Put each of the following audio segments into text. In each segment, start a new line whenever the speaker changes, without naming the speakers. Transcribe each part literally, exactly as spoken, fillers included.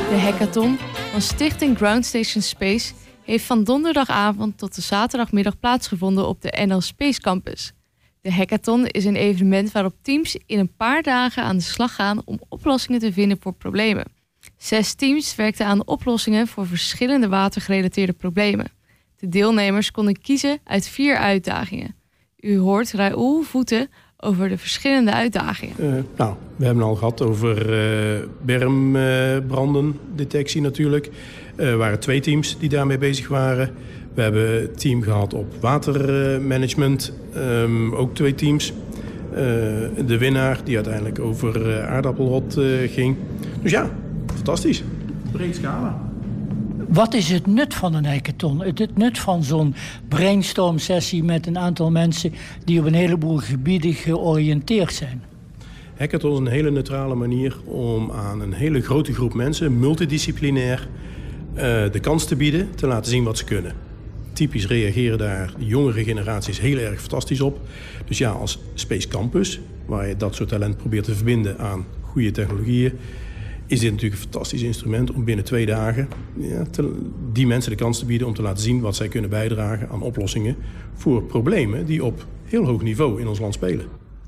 De hackathon van Stichting Ground Station Space heeft van donderdagavond tot de zaterdagmiddag plaatsgevonden op de N L Space Campus. De hackathon is een evenement waarop teams in een paar dagen aan de slag gaan om oplossingen te vinden voor problemen. Zes teams werkten aan oplossingen voor verschillende watergerelateerde problemen. De deelnemers konden kiezen uit vier uitdagingen. U hoort Raoul Voeten over de verschillende uitdagingen.
Uh, nou, we hebben al gehad over uh, bermbrandendetectie uh, natuurlijk. Er uh, waren twee teams die daarmee bezig waren. We hebben een team gehad op watermanagement, um, ook twee teams. Uh, de winnaar die uiteindelijk over uh, aardappelrot uh, ging. Dus ja, fantastisch. Breed scala.
Wat is het nut van een hackathon? Het, het nut van zo'n brainstorm-sessie met een aantal mensen die op een heleboel gebieden georiënteerd zijn?
Hackathon is een hele neutrale manier om aan een hele grote groep mensen, multidisciplinair, uh, de kans te bieden, te laten zien wat ze kunnen. Typisch reageren daar de jongere generaties heel erg fantastisch op. Dus ja, als Space Campus, waar je dat soort talent probeert te verbinden aan goede technologieën, is dit natuurlijk een fantastisch instrument om binnen twee dagen ja, te, die mensen de kans te bieden om te laten zien wat zij kunnen bijdragen aan oplossingen voor problemen die op heel hoog niveau in ons land spelen.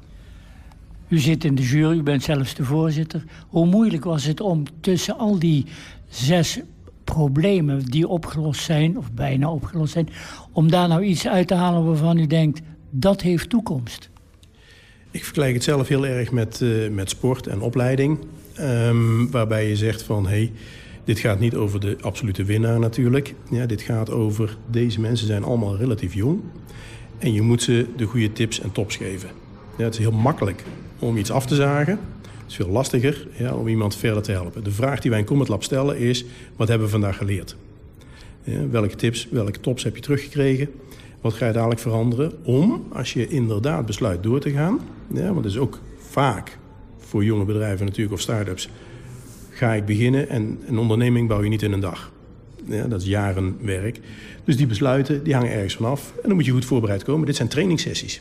U zit in de jury, u bent zelfs de voorzitter. Hoe moeilijk was het om tussen al die zes problemen die opgelost zijn, of bijna opgelost zijn, om daar nou iets uit te halen waarvan u denkt, dat heeft toekomst?
Ik vergelijk het zelf heel erg met, uh, met sport en opleiding. Um, waarbij je zegt van, hé, hey, dit gaat niet over de absolute winnaar natuurlijk. Ja, dit gaat over, deze mensen zijn allemaal relatief jong. En je moet ze de goede tips en tops geven. Ja, het is heel makkelijk om iets af te zagen. Het is veel lastiger ja, om iemand verder te helpen. De vraag die wij in Comet Lab stellen is, wat hebben we vandaag geleerd? Ja, welke tips, welke tops heb je teruggekregen? Wat ga je dadelijk veranderen om, als je inderdaad besluit door te gaan... Ja, want dat is ook vaak voor jonge bedrijven natuurlijk of start-ups, ga ik beginnen en een onderneming bouw je niet in een dag. Ja, dat is jaren werk. Dus die besluiten die hangen ergens vanaf en dan moet je goed voorbereid komen. Dit zijn trainingssessies.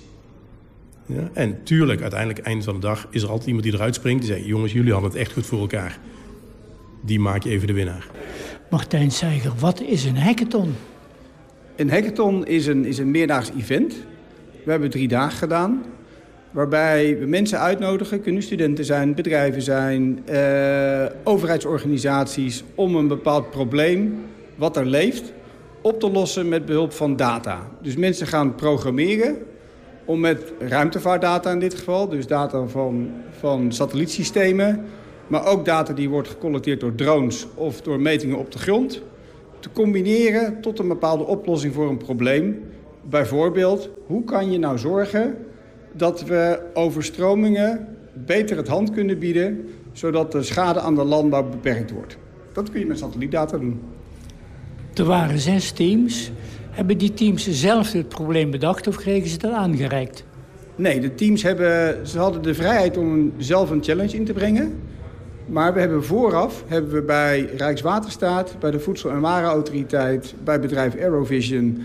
Ja, en tuurlijk, uiteindelijk, eind van de dag, is er altijd iemand die eruit springt. Die zegt, jongens, jullie hadden het echt goed voor elkaar. Die maak je even de winnaar.
Martijn Seiger, wat is een hackathon?
Een hackathon is een, is een meerdaags event. We hebben drie dagen gedaan. Waarbij we mensen uitnodigen, kunnen studenten zijn, bedrijven zijn, uh, overheidsorganisaties, om een bepaald probleem wat er leeft op te lossen met behulp van data. Dus mensen gaan programmeren om met ruimtevaartdata in dit geval, dus data van, van satellietsystemen, maar ook data die wordt gecollecteerd door drones of door metingen op de grond, te combineren tot een bepaalde oplossing voor een probleem. Bijvoorbeeld, hoe kan je nou zorgen dat we overstromingen beter het hand kunnen bieden, zodat de schade aan de landbouw beperkt wordt. Dat kun je met satellietdata doen.
Er waren zes teams. Hebben die teams zelf het probleem bedacht of kregen ze dat aangereikt?
Nee, de teams hebben, ze hadden de vrijheid om zelf een challenge in te brengen. Maar we hebben vooraf hebben we bij Rijkswaterstaat, bij de Voedsel- en Warenautoriteit, bij bedrijf Aerovision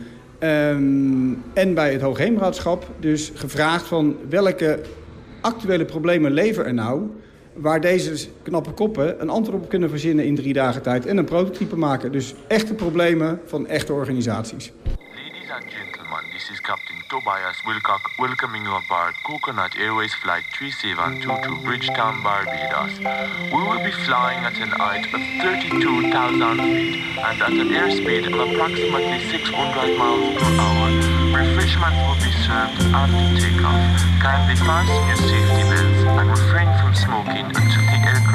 Um, en bij het Hoogheemraadschap dus gevraagd van welke actuele problemen leven er nou, waar deze knappe koppen een antwoord op kunnen verzinnen in drie dagen tijd en een prototype maken. Dus echte problemen van echte organisaties.
Ladies and gentlemen, this is Captain Tobias Wilcock welcoming you aboard Coconut Airways Flight three seven two to Bridgetown, Barbados. We will be flying at an height of thirty-two thousand feet and at an airspeed of approximately six hundred miles per hour. Refreshment will be served after takeoff. Kindly fasten your safety belts and refrain from smoking until the aircraft